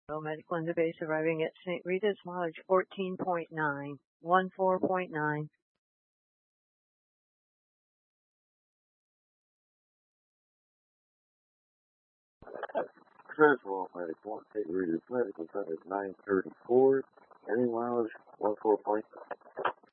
Medical Linda Base arriving at St. Rita's, mileage 14.9, 14.9. Transworld Medical, St. Rita's Medical Center, 934, any mileage 14.9.